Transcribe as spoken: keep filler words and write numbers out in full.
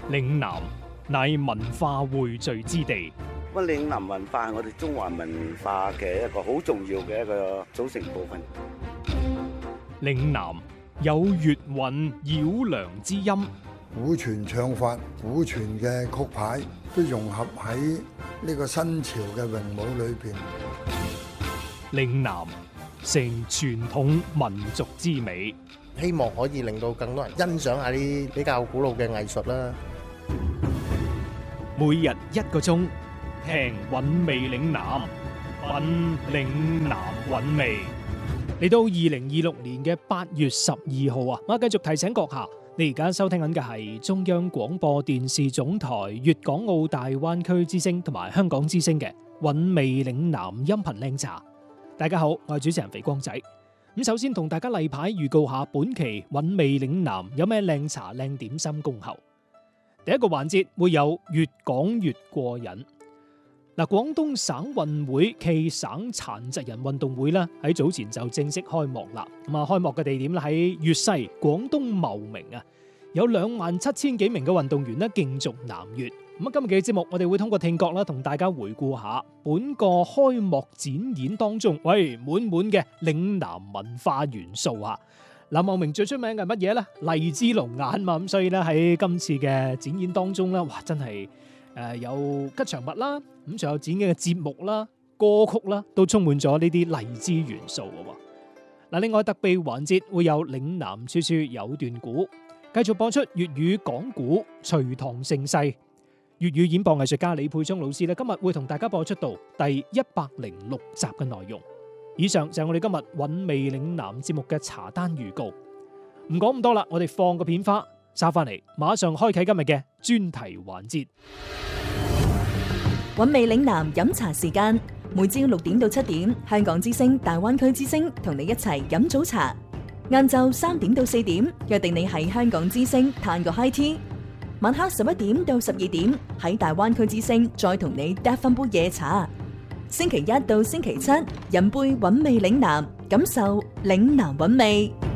嶺南乃文化匯聚之地。 咁嶺南文化係我哋中華文化嘅一個好重要嘅一個組成部分。 嶺南有粵韻繞梁之音， 古傳唱法、古傳嘅曲牌都融合喺呢個新潮嘅詠舞裏邊。 嶺南成傳統民族之美， 希望可以令到更多人欣賞下啲比較古老嘅藝術啦。 每日一個鐘，聽韻味嶺南，品嶺南韻味。嚟到二零二六年嘅八月十二號啊，我繼續提醒閣下，你而家收聽緊嘅係中央廣播電視總台粵港澳大灣區之聲同埋香港之聲嘅韻味嶺南音頻靚茶。大家好，我係主持人肥光仔。咁首先同大家例牌預告下本期韻味嶺南有咩靚茶靚點心恭候。第一個環節會有越講越過癮。嗱，廣東省運會暨省殘疾人運動會咧喺早前就正式開幕啦。咁啊，開幕嘅地點咧喺粵西廣東茂名啊，有兩萬七千幾名嘅運動員咧競逐南粵。咁啊，今日嘅節目我哋會通過聽覺啦，同大家回顧下本個開幕展演當中，喂，滿滿嘅嶺南文化元素啊！嗱，茂名最出名嘅係乜嘢咧？荔枝龍眼嘛，咁所以咧喺今次嘅展演當中咧，哇，真係〜誒、呃，有吉祥物啦，咁仲有展嘅節目啦、歌曲啦，都充滿咗呢啲荔枝元素嘅。嗱，另外特備環節會有嶺南處處有段古，繼續播出粵語講古隋唐盛世。粵語演播藝術家李佩忠老師咧，今日會同大家播出到第一百零六集嘅內容。以上就係我哋今日韻味嶺南節目嘅茶單預告。唔講咁多啦，我哋放個片花。揸翻嚟，馬上開啟今日嘅專題環節。 韻味嶺南飲茶時間，每朝六點到七點，香港之聲、大灣區之聲同你一齊飲早茶。晏晝三點到四點，約定你喺香港之聲嘆個 high tea。晚黑十一點到十二點，喺大灣區之聲再同你嗒翻杯夜茶。星期一到星期七，飲杯韻味嶺南，感受嶺南韻味。